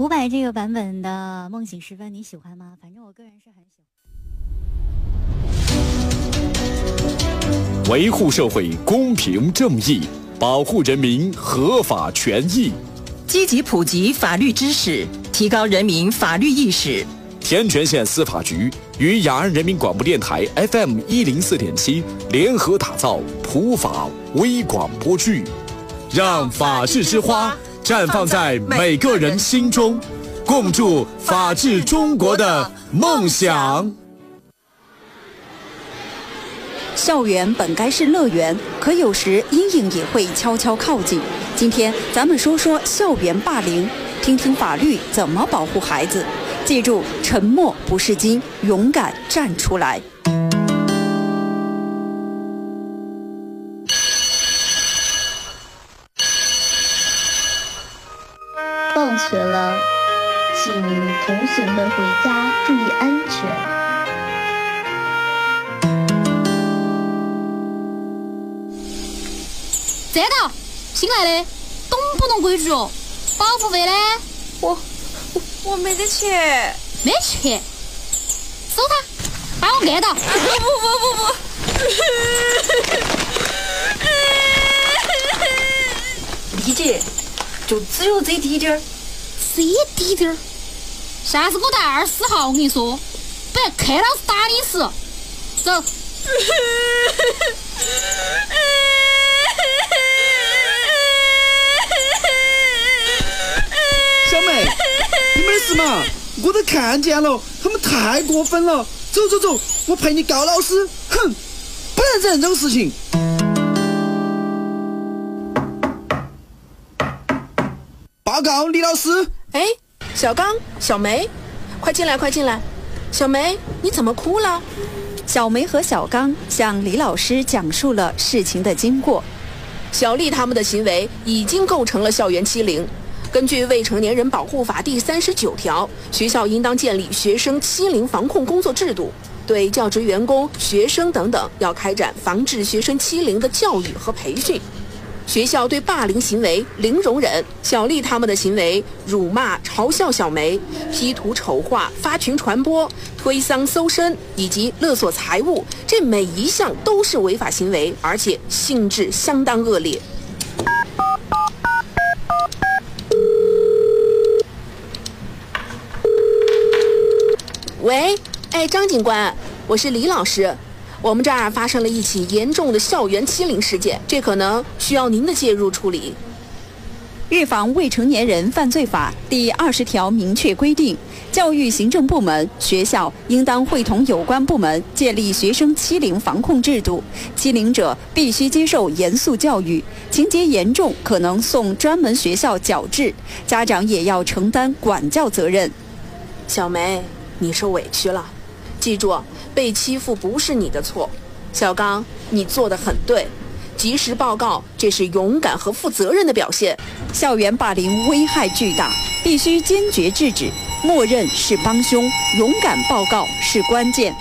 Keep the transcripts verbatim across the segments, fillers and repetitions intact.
伍佰这个版本的《梦醒时分》你喜欢吗？反正我个人是很喜欢。维护社会公平正义，保护人民合法权益， 积极普及法律知识，提高人民法律意识。 天全县司法局与雅安人民广播电台 F M 一零四点七联合打造普法微广播剧，让法治之花绽放在每个人心中，共筑法治中国的梦想。 校园本该是乐园，可有时阴影也会悄悄靠近。今天咱们说说校园霸凌，听听法律怎么保护孩子。记住，沉默不是金，勇敢站出来。 放学了，请同学们回家注意安全。 站到！新来的，懂不懂规矩哦？保护费呢？ 我我我没得钱。 没钱？收他！把我按到！ 不不不不不！理解，就只有这滴点儿。 这滴点儿？下次给我带二十号，我跟你说，不然看老师打你死。走。 小妹，你没事嘛？我都看见了，他们太过分了。走走走，我陪你告老师。哼，不能整这种事情。报告李老师。 哎，小刚、小梅，快进来，快进来。小梅，你怎么哭了？ 小梅和小刚向李老师讲述了事情的经过。 小丽他们的行为已经构成了校园欺凌。根据《未成年人保护法》第三十九条，学校应当建立学生欺凌防控工作制度，对教职员工、学生等等要开展防治学生欺凌的教育和培训。学校对霸凌行为零容忍。小丽他们的行为辱骂、嘲笑小梅、P 图丑化、发群传播、推搡搜身以及勒索财物，这每一项都是违法行为，而且性质相当恶劣。喂，哎，张警官，我是李老师。我们这儿发生了一起严重的校园欺凌事件，这可能需要您的介入处理。 预防未成年人犯罪法第二十条明确规定，教育行政部门、学校应当会同有关部门建立学生欺凌防控制度，欺凌者必须接受严肃教育，情节严重可能送专门学校矫治，家长也要承担管教责任。 小梅，你受委屈了，记住，被欺负不是你的错。小刚，你做得很对，及时报告，这是勇敢和负责任的表现。 校园霸凌危害巨大，必须坚决制止，默认是帮凶，勇敢报告是关键。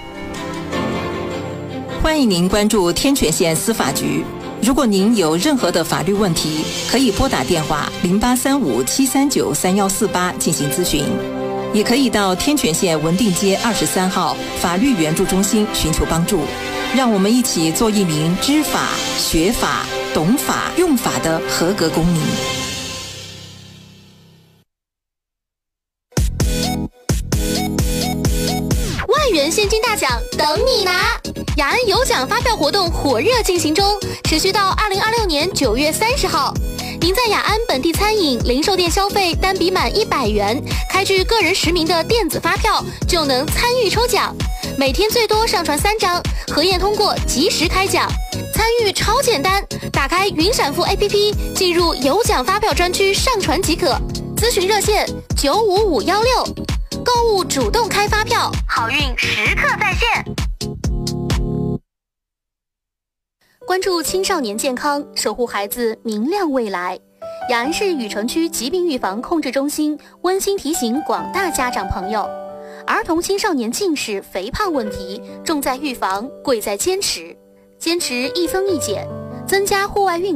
欢迎您关注天全县司法局。如果您有任何的法律问题，可以拨打电话零八三五七三九三幺四八进行咨询。也可以到天全县文定街二十三号法律援助中心寻求帮助，让我们一起做一名知法、学法、懂法、用法的合格公民。 万元现金大奖等你拿！雅安有奖发票活动火热进行中，持续到二零二六年九月三十号。您在雅安本地餐饮、零售店消费单笔满一百元，开具个人实名的电子发票，就能参与抽奖。每天最多上传三张，核验通过及时开奖。参与超简单，打开云闪付 A P P， 进入有奖发票专区上传即可。咨询热线九五五一六，购物主动开发票，好运时刻在线。关注青少年健康，守护孩子明亮未来。雅安市雨城区疾病预防控制中心温馨提醒广大家长朋友，儿童青少年近视、肥胖问题重在预防，贵在坚持。坚持一增一减，增加户外运